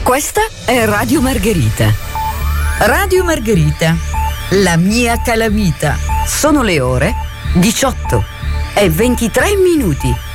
Questa è Radio Margherita. Radio Margherita, la mia calamita. Sono le ore 18 e 23 minuti.